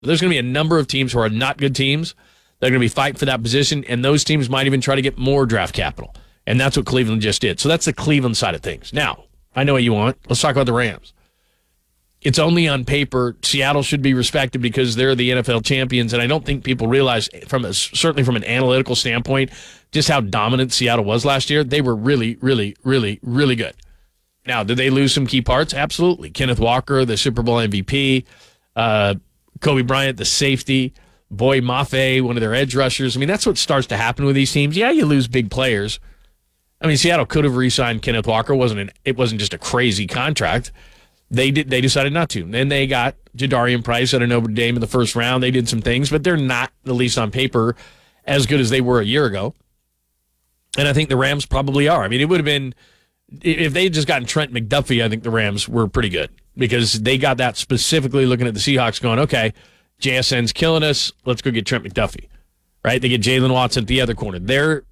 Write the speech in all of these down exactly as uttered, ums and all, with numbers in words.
There's going to be a number of teams who are not good teams. They're going to be fighting for that position, and those teams might even try to get more draft capital. And that's what Cleveland just did. So that's the Cleveland side of things. Now, I know what you want. Let's talk about the Rams. It's only on paper. Seattle should be respected because they're the N F L champions, and I don't think people realize, from a, certainly from an analytical standpoint, just how dominant Seattle was last year. They were really, really, really, really good. Now, did they lose some key parts? Absolutely. Kenneth Walker, the Super Bowl M V P, uh, Kobe Bryant, the safety, Boy Mafe, one of their edge rushers. I mean, that's what starts to happen with these teams. Yeah, you lose big players. I mean, Seattle could have re-signed Kenneth Walker. It wasn't an, it wasn't just a crazy contract. They did. They decided not to. Then they got Jadarian Price out of Notre Dame in the first round. They did some things, but they're not, at least on paper, as good as they were a year ago. And I think the Rams probably are. I mean, it would have been, if they had just gotten Trent McDuffie, I think the Rams were pretty good because they got that specifically looking at the Seahawks going, okay, J S N's killing us. Let's go get Trent McDuffie, right? They get Jalen Watson at the other corner. Their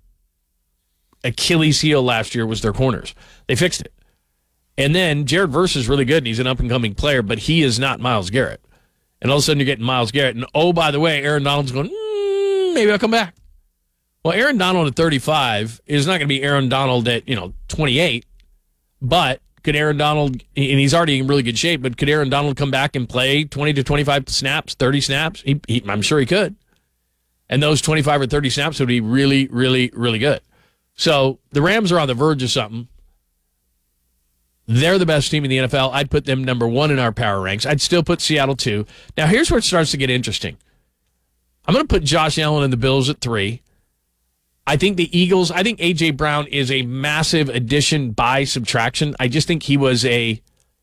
Achilles heel last year was their corners. They fixed it. And then Jared Verse is really good, and he's an up-and-coming player, but he is not Myles Garrett. And all of a sudden you're getting Myles Garrett. And, oh, by the way, Aaron Donald's going, mm, maybe I'll come back. Well, Aaron Donald at thirty-five is not going to be Aaron Donald at, you know, twenty-eight. But could Aaron Donald, and he's already in really good shape, but could Aaron Donald come back and play twenty to twenty-five snaps, thirty snaps? He, he, I'm sure he could. And those twenty-five or thirty snaps would be really, really, really good. So the Rams are on the verge of something. They're the best team in the N F L. I'd put them number one in our power ranks. I'd still put Seattle two. Now, here's where it starts to get interesting. I'm going to put Josh Allen and the Bills at three. I think the Eagles, I think A J. Brown is a massive addition by subtraction. I just think he was a,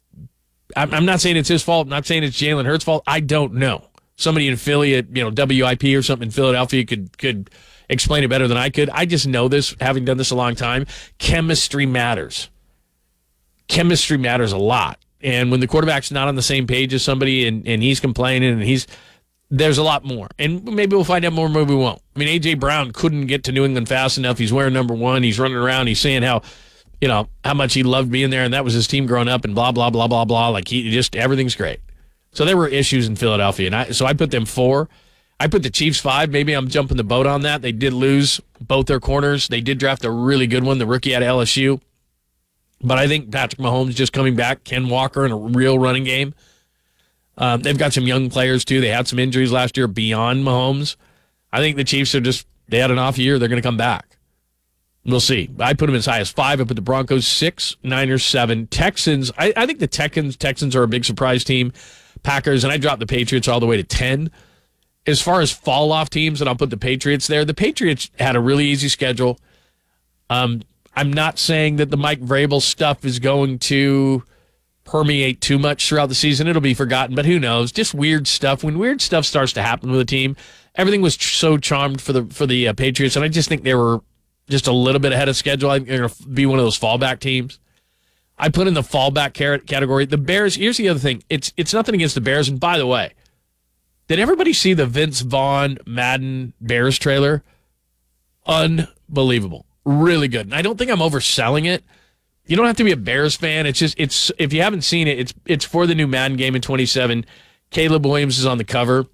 I'm not saying it's his fault. I'm not saying it's Jalen Hurts' fault. I don't know. Somebody in Philly at, you know, W I P or something in Philadelphia could could explain it better than I could. I just know this, having done this a long time. Chemistry matters. Chemistry matters a lot. And when the quarterback's not on the same page as somebody and, and he's complaining and he's, there's a lot more. And maybe we'll find out more, maybe we won't. I mean, A J. Brown couldn't get to New England fast enough. He's wearing number one. He's running around. He's saying how, you know, how much he loved being there and that was his team growing up and blah, blah, blah, blah, blah. Like, he just, everything's great. So there were issues in Philadelphia. And I, so I put them four. I put the Chiefs five. Maybe I'm jumping the boat on that. They did lose both their corners. They did draft a really good one, the rookie out of L S U. But I think Patrick Mahomes just coming back, Ken Walker in a real running game. Um, they've got some young players, too. They had some injuries last year beyond Mahomes. I think the Chiefs are just, they had an off year. They're going to come back. We'll see. I put them as high as five. I put the Broncos six, Niners seven. Texans, I, I think the Texans, Texans are a big surprise team. Packers, and I dropped the Patriots all the way to ten. As far as fall-off teams, and I'll put the Patriots there, the Patriots had a really easy schedule. Um, I'm not saying that the Mike Vrabel stuff is going to permeate too much throughout the season. It'll be forgotten, but who knows? Just weird stuff. When weird stuff starts to happen with a team, everything was tr- so charmed for the for the uh, Patriots, and I just think they were just a little bit ahead of schedule. I think they're going to be one of those fallback teams. I put in the fallback category. The Bears, here's the other thing. It's it's nothing against the Bears, and by the way, did everybody see the Vince Vaughn Madden Bears trailer? Unbelievable. Really good. And I don't think I'm overselling it. You don't have to be a Bears fan. It's just, it's if you haven't seen it, it's it's for the new Madden game in twenty-seven. Caleb Williams is on the cover.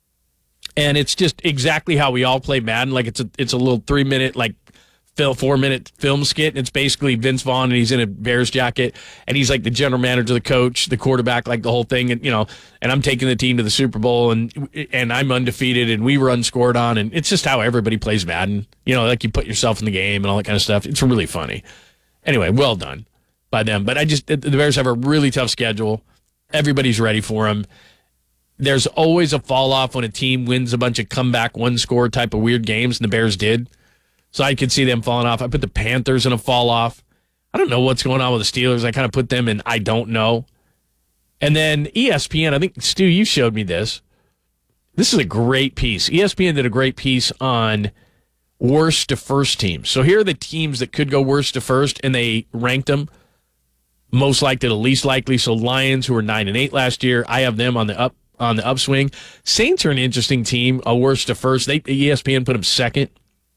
And it's just exactly how we all play Madden. Like it's a it's a little three minute, like four minute film skit. And it's basically Vince Vaughn and he's in a Bears jacket and he's like the general manager, the coach, the quarterback, like the whole thing. And, you know, and I'm taking the team to the Super Bowl and, and I'm undefeated and we were unscored on. And it's just how everybody plays Madden, you know, like you put yourself in the game and all that kind of stuff. It's really funny. Anyway, well done by them. But I just, the Bears have a really tough schedule. Everybody's ready for them. There's always a fall off when a team wins a bunch of comeback one score type of weird games and the Bears did. So I could see them falling off. I put the Panthers in a fall off. I don't know what's going on with the Steelers. I kind of put them in I don't know. And then E S P N, I think, Stu, you showed me this. This is a great piece. E S P N did a great piece on worst to first teams. So here are the teams that could go worst to first, and they ranked them most likely to least likely. So Lions, who were nine and eight last year, I have them on the up on the upswing. Saints are an interesting team, a worst to first. They E S P N put them second.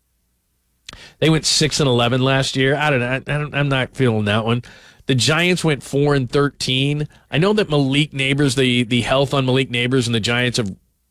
They went six and eleven last year. I don't know. I don't, I'm not feeling that one. The Giants went four and thirteen. I know that Malik Neighbors, the the health on Malik Neighbors and the Giants have